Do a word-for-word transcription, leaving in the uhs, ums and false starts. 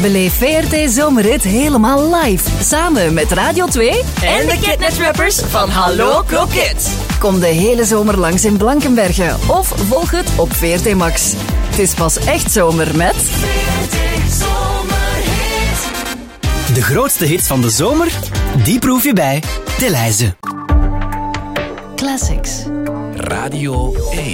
Beleef V R T Zomerhit helemaal live. Samen met Radio twee en de Kidnet-rappers van Hallo Kroket. Kom de hele zomer langs in Blankenberge of volg het op V R T Max. Het is pas echt zomer met... V R T Zomerhit. De grootste hits van de zomer, die proef je bij Delhaize. Classics. Radio één.